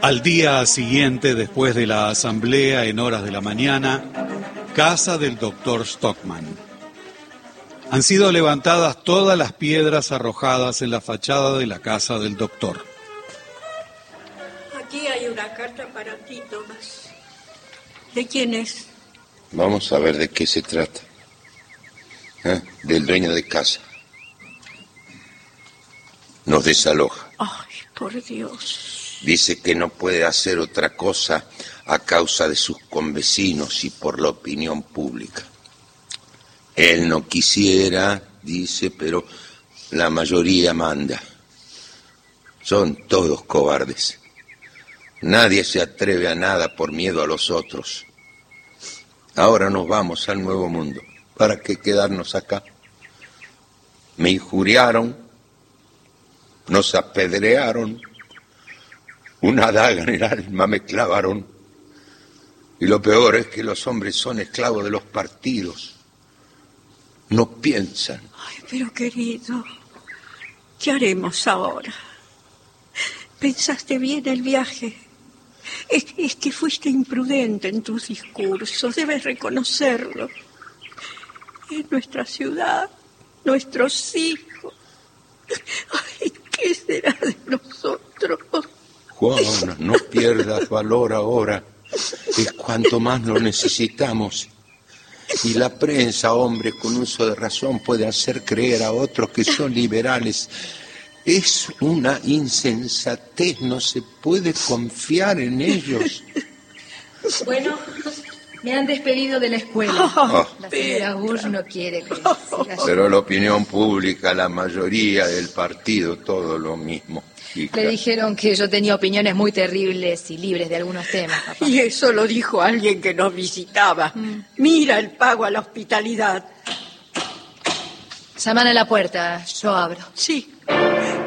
Al día siguiente, después de la asamblea en horas de la mañana, casa del doctor Stockman. Han sido levantadas todas las piedras arrojadas en la fachada de la casa del doctor. Aquí hay una carta para ti, Thomas. ¿De quién es? Vamos a ver de qué se trata. Del dueño de casa. Nos desaloja. Ay, por Dios. Dice que no puede hacer otra cosa a causa de sus convecinos y por la opinión pública. Él no quisiera, dice, pero la mayoría manda. Son todos cobardes. Nadie se atreve a nada por miedo a los otros. Ahora nos vamos al nuevo mundo. ¿Para qué quedarnos acá? Me injuriaron, nos apedrearon, una daga en el alma me clavaron. Y lo peor es que los hombres son esclavos de los partidos. No piensan. Ay, pero querido, ¿qué haremos ahora? ¿Pensaste bien el viaje? Es que fuiste imprudente en tus discursos, debes reconocerlo. Es nuestra ciudad, nuestros hijos. Ay, ¿qué será de nosotros? Juana, no pierdas valor ahora. Es cuanto más lo necesitamos. Y la prensa, hombre, con uso de razón, puede hacer creer a otros que son liberales. Es una insensatez, no se puede confiar en ellos. Bueno, me han despedido de la escuela. La señora Bush no quiere que siga. Pero la opinión pública, la mayoría del partido, todo lo mismo. Le dijeron que yo tenía opiniones muy terribles y libres de algunos temas, papá. Y eso lo dijo alguien que nos visitaba. Mira el pago a la hospitalidad. Llaman a la puerta, yo abro. Sí.